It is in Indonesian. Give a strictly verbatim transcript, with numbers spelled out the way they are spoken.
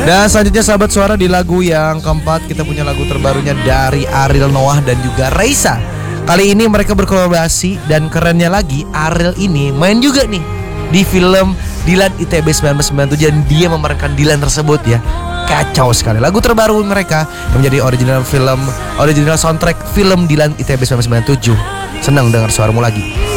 Dan selanjutnya sahabat suara, di lagu yang keempat kita punya lagu terbarunya dari Ariel Noah dan juga Raisa. Kali ini mereka berkolaborasi dan kerennya lagi Ariel ini main juga nih di film Dilan I T B seribu sembilan ratus sembilan puluh tujuh dan dia memerankan Dilan tersebut ya. Kacau sekali. Lagu terbaru mereka yang menjadi original film, original soundtrack film Dilan I T B seribu sembilan ratus sembilan puluh tujuh. Senang dengar suaramu lagi.